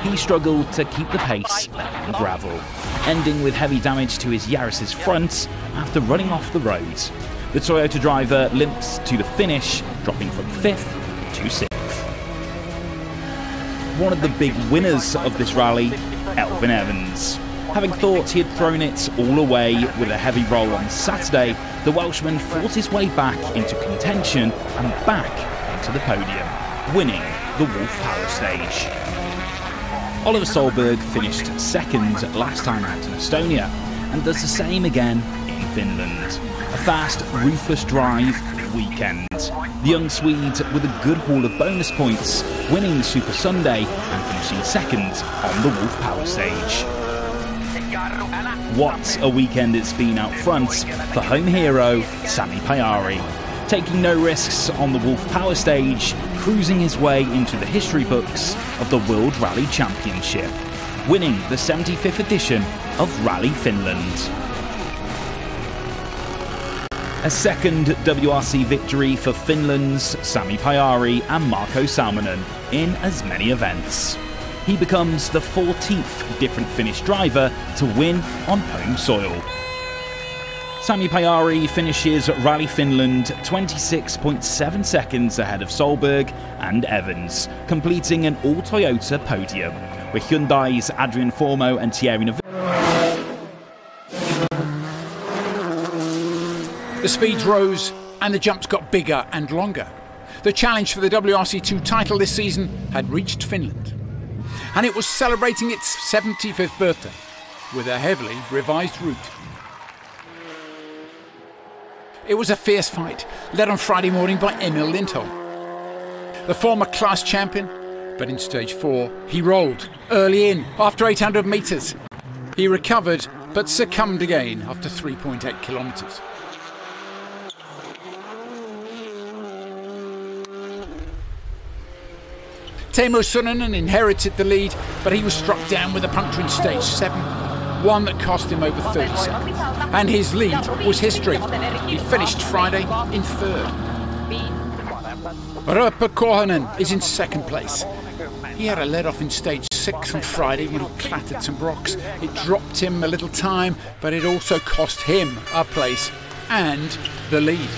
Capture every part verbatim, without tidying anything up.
he struggled to keep the pace on gravel, ending with heavy damage to his Yaris's front after running off the road. The Toyota driver limps to the finish, dropping from fifth to sixth. One of the big winners of this rally, Elfyn Evans. Having thought he had thrown it all away with a heavy roll on Saturday, the Welshman fought his way back into contention and back onto the podium, winning the Wolf Power Stage. Oliver Solberg finished second last time out in Estonia and does the same again in Finland. A fast, ruthless drive weekend. The young Swede with a good haul of bonus points, winning the Super Sunday and finishing second on the Wolf Power Stage. What a weekend it's been out front for home hero Sami Pajari. Taking no risks on the Wolf Power Stage, cruising his way into the history books of the World Rally Championship, winning the seventy-fifth edition of Rally Finland. A second W R C victory for Finland's Sami Pajari and Marko Salminen in as many events. He becomes the fourteenth different Finnish driver to win on home soil. Sami Pajari finishes Rally Finland twenty-six point seven seconds ahead of Solberg and Evans, completing an all-Toyota podium, with Hyundai's Adrian Formeau and Thierry Neuville. The speeds rose and the jumps got bigger and longer. The challenge for the W R C two title this season had reached Finland, and it was celebrating its seventy-fifth birthday with a heavily revised route. It was a fierce fight, led on Friday morning by Emil Lindholm, the former class champion, but in stage four he rolled early in after eight hundred metres. He recovered but succumbed again after three point eight kilometres. Teemu Suninen inherited the lead, but he was struck down with a puncture in stage seven, one that cost him over thirty seconds. And his lead was history. He finished Friday in third. Roope Korhonen is in second place. He had a let-off in stage six on Friday when he clattered some rocks. It dropped him a little time, but it also cost him a place and the lead.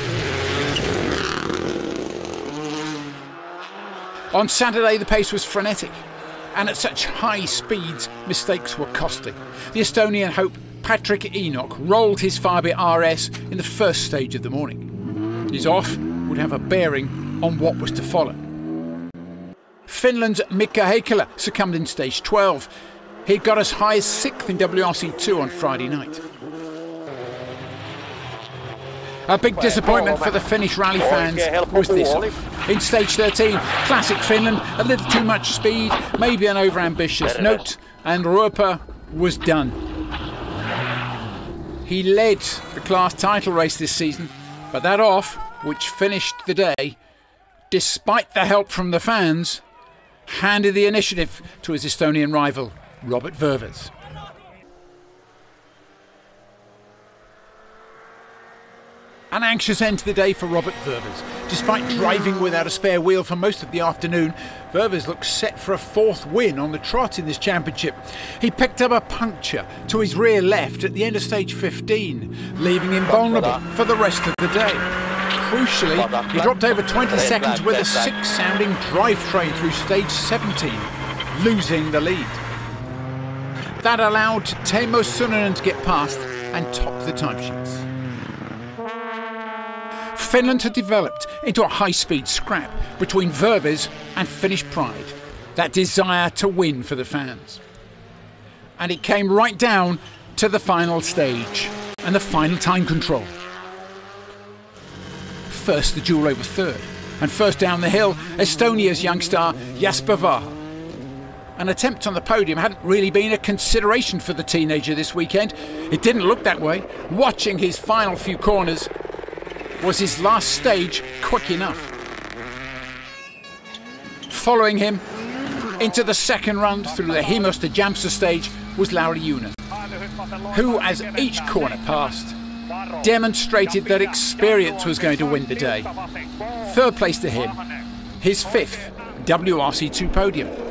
On Saturday, the pace was frenetic, and at such high speeds, mistakes were costly. The Estonian hope Patrick Enoch rolled his Fabia R S in the first stage of the morning. His off would have a bearing on what was to follow. Finland's Mika Heikkilä succumbed in stage twelve. He got as high as sixth in W R C two on Friday night. A big disappointment for the Finnish rally fans was this off. In stage thirteen, classic Finland, a little too much speed, maybe an overambitious note, and Roope was done. He led the class title race this season, but that off, which finished the day, despite the help from the fans, handed the initiative to his Estonian rival, Robert Ververs. An anxious end to the day for Robert Ververs. Despite driving without a spare wheel for most of the afternoon, Ververs looks set for a fourth win on the trot in this championship. He picked up a puncture to his rear left at the end of stage fifteen, leaving him vulnerable for the rest of the day. Crucially, he dropped over twenty seconds with a six-sounding drivetrain through stage seventeen, losing the lead. That allowed Teemu Suninen to get past and top the timesheets. Finland had developed into a high-speed scrap between Ververs and Finnish pride, that desire to win for the fans. And it came right down to the final stage and the final time control. First the duel over third, and first down the hill, Estonia's young star Jasper Vaha. An attempt on the podium hadn't really been a consideration for the teenager this weekend. It didn't look that way. Watching his final few corners, was his last stage quick enough? Following him into the second run through the Heimosta Jämsä stage was Lauri Junen, who, as each corner passed, demonstrated that experience was going to win the day. Third place to him, his fifth W R C two podium.